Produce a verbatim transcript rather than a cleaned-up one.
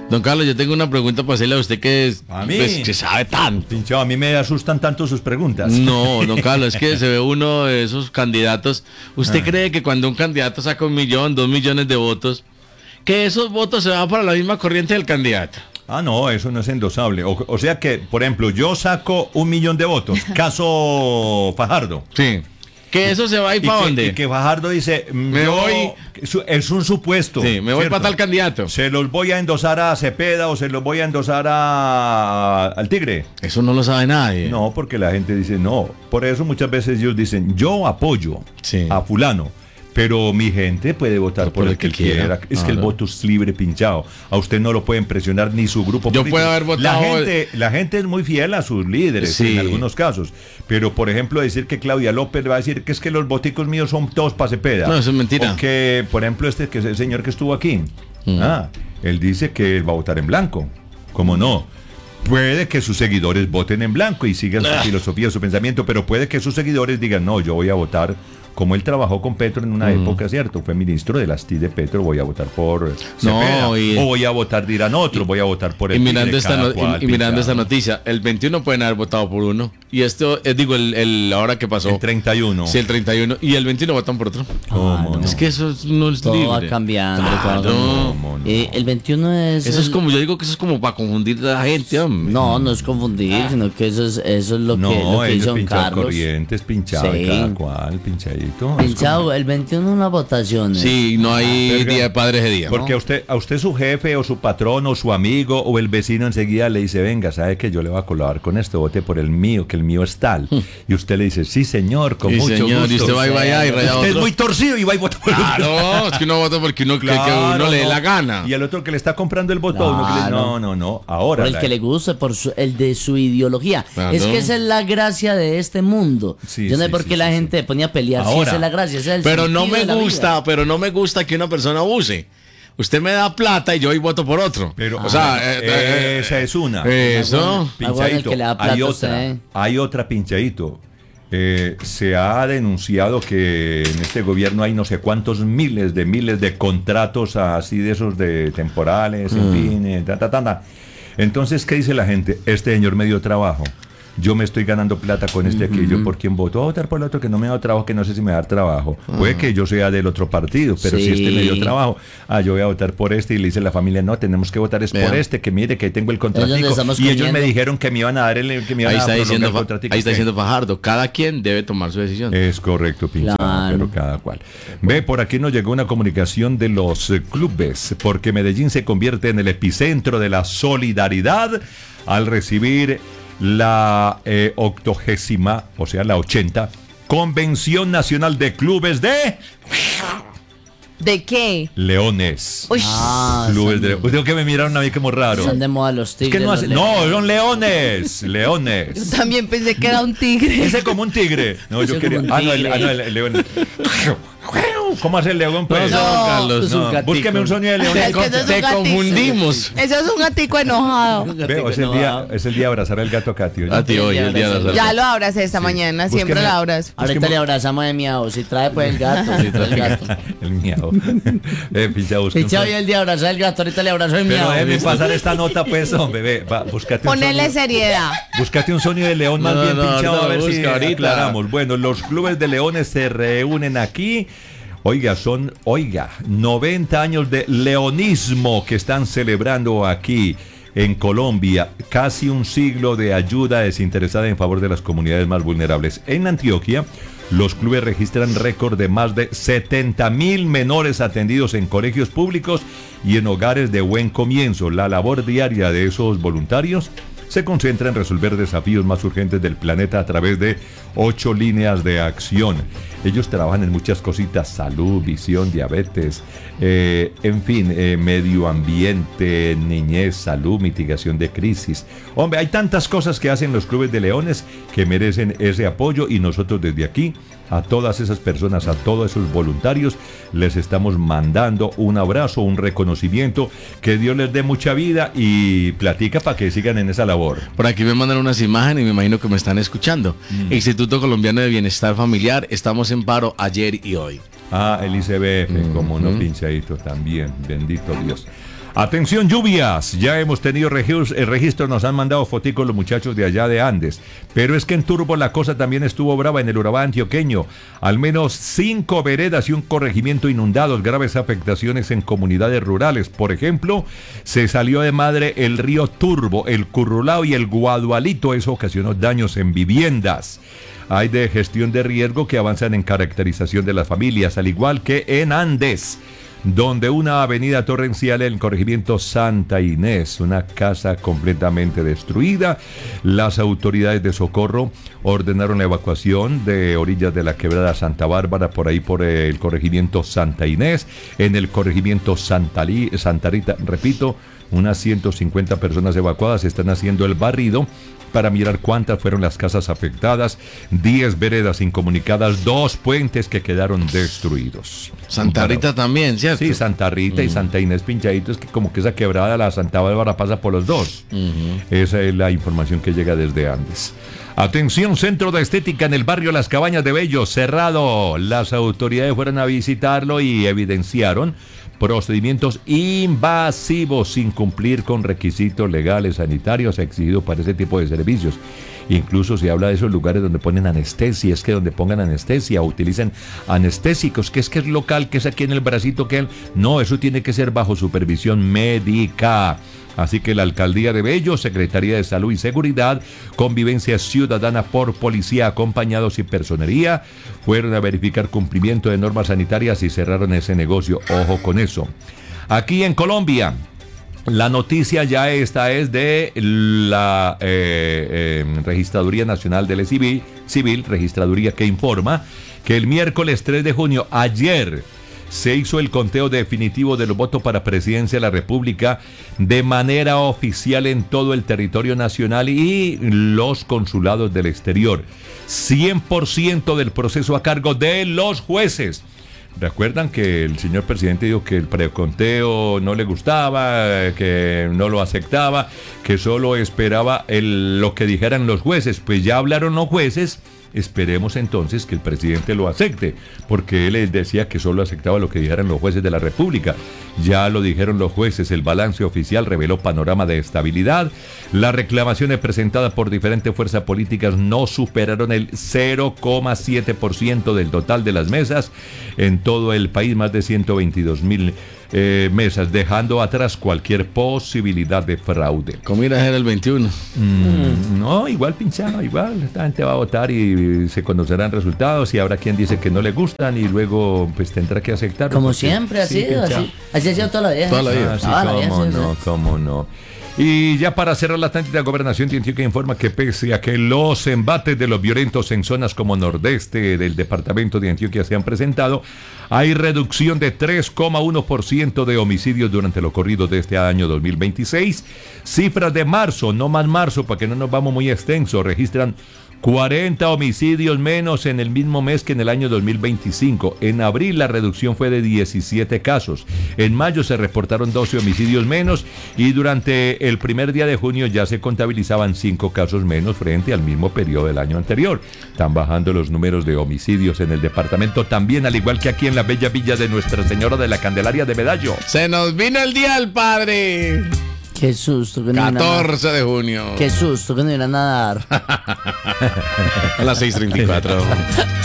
Don Carlos, yo tengo una pregunta para hacerle a usted que, es, ¿A mí? pues, que sabe tanto. Pinchado, a mí me asustan tanto sus preguntas. No, don Carlos, es que se ve uno de esos candidatos. ¿Usted ah. cree que cuando un candidato saca un millón, dos millones de votos, que esos votos se van para la misma corriente del candidato? Ah, no, eso no es endosable. O, o sea que, por ejemplo, yo saco un millón de votos, caso Fajardo. Sí. Que eso se va a ir para dónde. Y que Fajardo dice, me yo, voy. Es un supuesto. Sí, me voy ¿cierto? para tal candidato. Se los voy a endosar a Cepeda o se los voy a endosar a, al Tigre. Eso no lo sabe nadie. No, porque la gente dice no. Por eso muchas veces ellos dicen, yo apoyo sí. a fulano. Pero mi gente puede votar por, por el, el que, que quiera. quiera. Es ah, que el no. voto es libre, pinchado. A usted no lo pueden presionar ni su grupo Yo político. puedo haber votado. La gente, la gente es muy fiel a sus líderes sí. en algunos casos. Pero, por ejemplo, decir que Claudia López va a decir que es que los voticos míos son todos para Cepeda. No, eso es mentira. O que, por ejemplo, este que es el señor que estuvo aquí. Mm. Ah, él dice que él va a votar en blanco. ¿Cómo no? Puede que sus seguidores voten en blanco y sigan su ah. filosofía, su pensamiento, pero puede que sus seguidores digan, no, yo voy a votar. Como él trabajó con Petro en una mm. época, ¿cierto? Fue ministro de las T I de Petro, voy a votar por Cepeda, no, y, o voy a votar, dirán otro, y, voy a votar por el y mirando Tigre, esta no, cual, y, y mirando esta noticia, el veintiuno pueden haber votado por uno, y esto, es, digo, el, el ahora que pasó. El treinta y uno. Sí, el treinta y uno, y el veintiuno votan por otro. ¿Cómo no? Es que eso no es todo libre. va cambiando. Claro. No. Eh, el veintiuno es... Eso el... es como, yo digo que eso es como para confundir a la gente, hombre. No, no es confundir, ah. sino que eso es, eso es lo no, que, lo que hizo Don Carlos. Corrientes, pinchado, sí. cada cual, pinchadito. Pinchado. El veintiuno una votación. Sí, no hay ah, día de padres de día. Porque ¿no? a usted, a usted su jefe o su patrón o su amigo o el vecino enseguida le dice, venga, sabe que yo le voy a colaborar con esto, vote por el mío, que el mío es tal. Hmm. Y usted le dice, sí señor, con sí, mucho señor, gusto. Y usted va y vaya y raya Usted otro. es muy torcido y va y vota por el otro. Claro, es que uno vota porque uno, claro, que, que uno no. le dé la gana. Y el otro que le está comprando el voto, claro. uno que le, no, no, no, ahora. Por el la... que le guste, por su, el de su ideología. Claro. Es que esa es la gracia de este mundo. Sí, yo no sé sí, por qué sí, la sí, gente sí. ponía a pelear. Ahora, sí, esa es la gracia. Esa es el pero no me gusta, vida. pero no me gusta que una persona abuse. Usted me da plata y yo hoy voto por otro. Pero, o sea, eh, eh, esa es una. Eso. Pinchadito. Hay otra. Eh. Hay otra, pinchadito. Eh, se ha denunciado que en este gobierno hay no sé cuántos miles de miles de contratos así de esos de temporales, mm. en fin, eh, ta, ta, ta, ta. Entonces, ¿qué dice la gente? Este señor me dio trabajo. Yo me estoy ganando plata con este aquí. ¿Yo por quién voto? Voy a votar por el otro que no me ha dado trabajo, que no sé si me va a dar trabajo. Uh-huh. Puede que yo sea del otro partido, pero sí. si este me dio trabajo, ah, yo voy a votar por este. Y le dice a la familia, no, tenemos que votar es Vean. por este, que mire, que tengo el contratico. Y ellos me dijeron que me iban a dar el, que me iban ahí a está diciendo, el contratico. Ahí está diciendo Fajardo, cada quien debe tomar su decisión. Es correcto, pinchado, claro. pero cada cual. Ve, por aquí nos llegó una comunicación de los eh, clubes, porque Medellín se convierte en el epicentro de la solidaridad al recibir la eh, octogésima, o sea, la ochenta, Convención Nacional de Clubes de... ¿De qué? Leones. Ah, clubes de... Usted que me miraron a mí como raro. Son de moda los tigres. Es que no, hace... no, son leones. Leones. Yo también pensé que era un tigre. Ese como un tigre. No, yo quería... Ah, no, el, ah, no, el, el león. ¿Cómo hace el león? Pues? No, no, Carlos, no. Un Búsqueme un sonido de león. Te, con, te confundimos. Eso es un gatico enojado. Veo, es el día, es el día de abrazar al gato a Katy. A ti hoy, el día de abrazar. Ya lo abracé esta sí. mañana, siempre Búsqueme, lo abras. Ahorita le abrazamos de miau, si trae pues el gato. Sí, trae el gato. El miau. Eh, Pichao, Pichao hoy el día de abrazar el gato, ahorita le abrazo el miau. Pero déjeme pasar esta nota, pues, hombre, ve, va, búscate Ponele seriedad. Búscate un sonido de león más no, bien no, pinchado, no, a ver busca, si ahorita. aclaramos. Bueno, los clubes de leones se reúnen aquí. Oiga, son, oiga, noventa años de leonismo que están celebrando aquí en Colombia. Casi un siglo de ayuda desinteresada en favor de las comunidades más vulnerables. En Antioquia, los clubes registran récord de más de setenta mil menores atendidos en colegios públicos y en hogares de buen comienzo. La labor diaria de esos voluntarios se concentra en resolver desafíos más urgentes del planeta a través de ocho líneas de acción. Ellos trabajan en muchas cositas: salud, visión, diabetes, eh, en fin, eh, medio ambiente, niñez, salud, mitigación de crisis. Hombre, hay tantas cosas que hacen los clubes de leones que merecen ese apoyo, y nosotros desde aquí A todas esas personas, a todos esos voluntarios, les estamos mandando un abrazo, un reconocimiento, que Dios les dé mucha vida y platica para que sigan en esa labor. Por aquí me mandan unas imágenes y me imagino que me están escuchando. Mm. Instituto Colombiano de Bienestar Familiar, estamos en paro ayer y hoy. Ah, el I C B F, mm-hmm. como no, pinchadito también, bendito Dios. Atención, lluvias, ya hemos tenido registros, el registro, nos han mandado foticos los muchachos de allá de Andes, pero es que en Turbo la cosa también estuvo brava en el Urabá antioqueño, al menos cinco veredas y un corregimiento inundados, graves afectaciones en comunidades rurales. Por ejemplo, se salió de madre el río Turbo, el Currulao y el Guadualito, eso ocasionó daños en viviendas. Hay de gestión de riesgo que avanzan en caracterización de las familias, al igual que en Andes, donde una avenida torrencial en el corregimiento Santa Inés, una casa completamente destruida. Las autoridades de socorro ordenaron la evacuación de orillas de la quebrada Santa Bárbara, por ahí por el corregimiento Santa Inés, en el corregimiento Santa, Li, Santa Rita, repito, unas ciento cincuenta personas evacuadas, están haciendo el barrido para mirar cuántas fueron las casas afectadas, diez veredas incomunicadas, dos puentes que quedaron destruidos. Santa Rita también, ¿cierto? Sí, Santa Rita mm. y Santa Inés pinchadito, es que como que esa quebrada, la Santa Bárbara, pasa por los dos. Uh-huh. Esa es la información que llega desde Andes. Atención, centro de estética en el barrio Las Cabañas de Bello, cerrado. Las autoridades fueron a visitarlo y evidenciaron procedimientos invasivos sin cumplir con requisitos legales sanitarios exigidos para ese tipo de servicios. Incluso se habla de esos lugares donde ponen anestesia, es que donde pongan anestesia, utilizan anestésicos, que es que es local, que es aquí en el bracito, que no, eso tiene que ser bajo supervisión médica. Así que la Alcaldía de Bello, Secretaría de Salud y Seguridad, Convivencia Ciudadana por Policía acompañados y Personería, fueron a verificar cumplimiento de normas sanitarias y cerraron ese negocio. Ojo con eso. Aquí en Colombia, la noticia ya esta es de la eh, eh, Registraduría Nacional de la Civil, Civil, registraduría que informa que el miércoles tres de junio, ayer, se hizo el conteo definitivo de los votos para presidencia de la República de manera oficial en todo el territorio nacional y los consulados del exterior. cien por ciento del proceso a cargo de los jueces. ¿Recuerdan que el señor presidente dijo que el preconteo no le gustaba, que no lo aceptaba, que solo esperaba el, lo que dijeran los jueces? Pues ya hablaron los jueces. Esperemos entonces que el presidente lo acepte, porque él decía que solo aceptaba lo que dijeran los jueces de la República. Ya lo dijeron los jueces, el balance oficial reveló panorama de estabilidad. Las reclamaciones presentadas por diferentes fuerzas políticas no superaron el cero coma siete por ciento del total de las mesas en todo el país, más de ciento veintidós mil eh, mesas, dejando atrás cualquier posibilidad de fraude. ¿Cómo irá a ser el veintiuno? Mm, no, igual pinchado, igual, la gente va a votar y se conocerán resultados y habrá quien dice que no le gustan y luego pues tendrá que aceptarlo. Como siempre, ha sido, así, así ha sido toda la vida. Toda la vida. Ah, sí, ah, cómo la vida, no, sí, cómo no. Y ya para cerrar la táctica, la Gobernación de Antioquia informa que pese a que los embates de los violentos en zonas como nordeste del departamento de Antioquia se han presentado, hay reducción de tres coma uno por ciento de homicidios durante lo corrido de este año dos mil veintiséis. Cifras de marzo, no más marzo, para que no nos vamos muy extenso, registran cuarenta homicidios menos en el mismo mes que en el año dos mil veinticinco. En abril la reducción fue de diecisiete casos. En mayo se reportaron doce homicidios menos y durante el primer día de junio ya se contabilizaban cinco casos menos frente al mismo periodo del año anterior. Están bajando los números de homicidios en el departamento también, al igual que aquí en la bella villa de Nuestra Señora de la Candelaria de Medallo. Se nos vino el día del padre. Qué susto que no catorce de junio. Qué susto que no iban a nadar. A las seis treinta y cuatro.